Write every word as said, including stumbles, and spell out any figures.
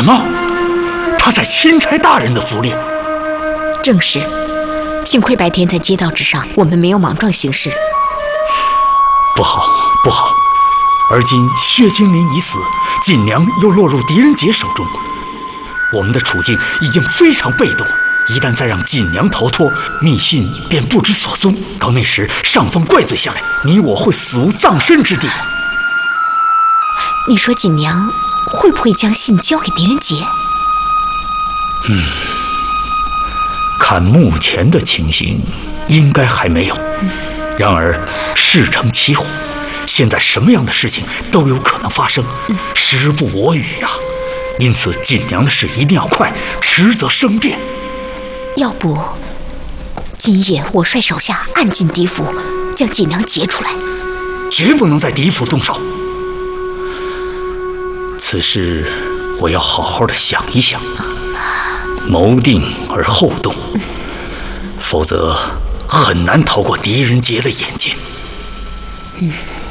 什么？他在钦差大人的府里？ 正是，幸亏白天在街道之上，我们没有莽撞行事。 不好，不好！而今薛金林已死，锦娘又落入狄仁杰手中，我们的处境已经非常被动。一旦再让锦娘逃脱，密信便不知所踪。到那时，上峰怪罪下来，你我会死无葬身之地。 你说锦娘会不会将信交给狄仁杰？ 嗯，看目前的情形，应该还没有。嗯、然而事成其火，现在什么样的事情都有可能发生，嗯、时不我与啊！因此，锦娘的事一定要快，迟则生变。 要不，今夜我率手下暗进狄府，将锦娘劫出来。 绝不能在狄府动手。此事我要好好的想一想，谋定而后动，否则很难逃过狄仁杰的眼睛。嗯。